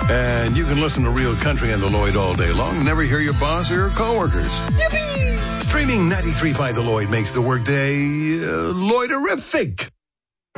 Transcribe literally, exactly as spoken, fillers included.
And you can listen to Real Country and The Lloyd all day long and never hear your boss or your coworkers. Yippee! Streaming ninety-three point five The Lloyd makes the workday uh, Lloyderific.